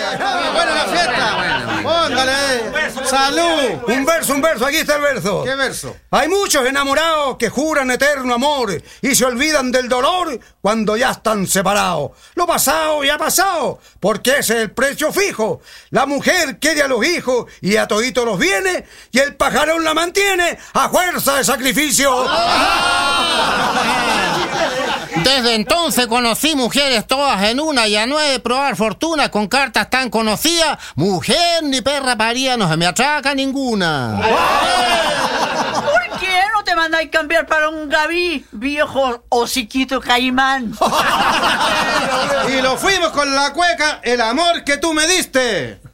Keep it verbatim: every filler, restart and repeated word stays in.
¡Buena la fiesta! ¡Póngale! ¡Salud! Un verso, un verso, aquí está el verso. ¿Qué verso? Hay muchos enamorados que juran eterno amor y se olvidan del dolor cuando ya están separados. Lo pasado ya ha pasado, porque ese es el precio fijo. La mujer quiere a los hijos y a toditos los bienes, y el pajarón la mantiene a fuerza de sacrificio. Desde entonces conocí mujeres todas en una, y a no he de probar fortuna con cartas tan conocidas. Mujer ni perra paría, no se me atraca ninguna. ¿Por qué no te mandáis cambiar para un Gaví, viejo hociquito caimán? Y lo fuimos con la cueca, el amor que tú me diste.